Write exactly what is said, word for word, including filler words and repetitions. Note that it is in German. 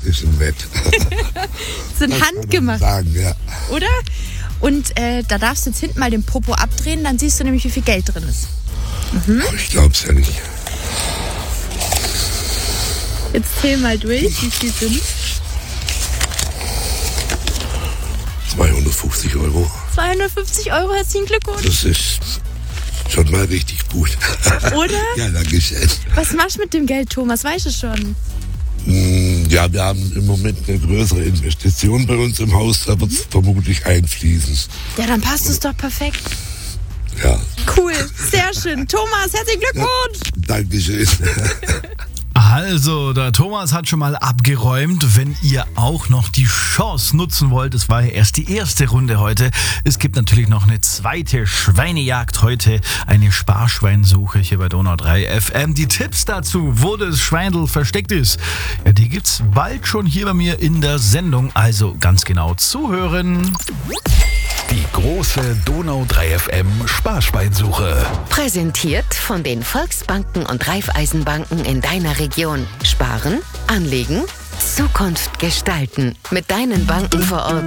frischen Bett. Sind Das kann man handgemacht, sagen, ja. oder? Und äh, da darfst du jetzt hinten mal den Popo abdrehen, dann siehst du nämlich, wie viel Geld drin ist. Aber ich glaub's ja nicht. Jetzt zähl mal durch, wie viel sind. zweihundertfünfzig Euro. zweihundertfünfzig Euro, herzlichen Glückwunsch. Das ist schon mal richtig gut. Oder? Ja, danke schön. Was machst du mit dem Geld, Thomas? Weißt du schon? Mm, Ja, wir haben im Moment eine größere Investition bei uns im Haus. Da wird es vermutlich einfließen. Ja, dann passt es doch perfekt. Ja, Cool, sehr schön. Thomas, herzlichen Glückwunsch. danke schön. Also, der Thomas hat schon mal abgeräumt. Wenn ihr auch noch die Chance nutzen wollt, es war ja erst die erste Runde heute. Es gibt natürlich noch eine zweite Schweinejagd heute, eine Sparschweinsuche hier bei Donau drei F M. Die Tipps dazu, wo das Schweindel versteckt ist, ja, die gibt's bald schon hier bei mir in der Sendung. Also ganz genau zuhören. Die große Donau drei F M Sparschweinsuche. Präsentiert von den Volksbanken und Raiffeisenbanken in deiner Region. Sparen, anlegen, Zukunft gestalten. Mit deinen Banken vor Ort